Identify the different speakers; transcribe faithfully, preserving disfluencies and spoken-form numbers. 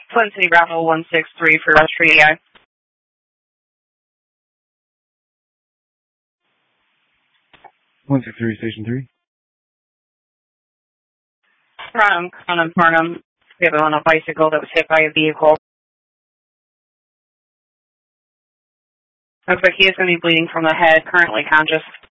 Speaker 1: Flint City Bravo one six three for Rush Radio.
Speaker 2: one six three, Station three.
Speaker 1: From Conum Farnham. We have on a bicycle that was hit by a vehicle. Looks like he is going to be bleeding from the head, currently conscious.